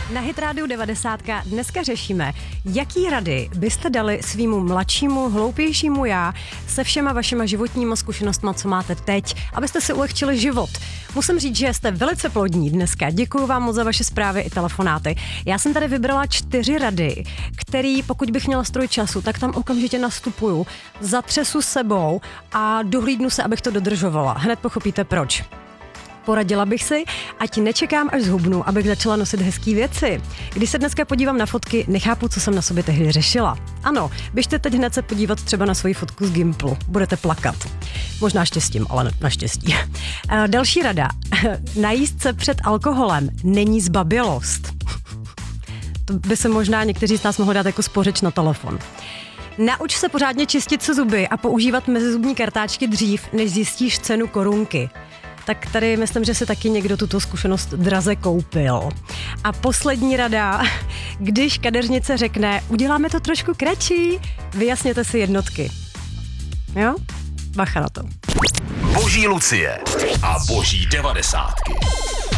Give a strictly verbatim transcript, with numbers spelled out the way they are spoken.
Na Hit Rádiu devadesát dneska řešíme, jaký rady byste dali svýmu mladšímu, hloupějšímu já se všema vašima životníma zkušenostma, co máte teď, abyste si ulehčili život. Musím říct, že jste velice plodní dneska. Děkuju vám moc za vaše zprávy i telefonáty. Já jsem tady vybrala čtyři rady, který, pokud bych měla stroj času, tak tam okamžitě nastupuju, zatřesu sebou a dohlídnu se, abych to dodržovala. Hned pochopíte proč. Poradila bych si, ať nečekám, až zhubnu, abych začala nosit hezký věci. Když se dneska podívám na fotky, nechápu, co jsem na sobě tehdy řešila. Ano, běžte teď hned se podívat třeba na svoji fotku z Gimplu. Budete plakat. Možná štěstím, ale ne, naštěstí. Další rada. Najíst se před alkoholem není zbabělost. To by se možná někteří z nás mohli dát jako spořič na telefon. Nauč se pořádně čistit se zuby a používat mezizubní kartáčky dřív, než zjistíš cenu korunky. Tak tady myslím, že si taky někdo tuto zkušenost draze koupil. A poslední rada, když kadeřnice řekne, uděláme to trošku kratší, vyjasněte si jednotky. Jo? Bacha na to. Boží Lucie a boží devadesátky.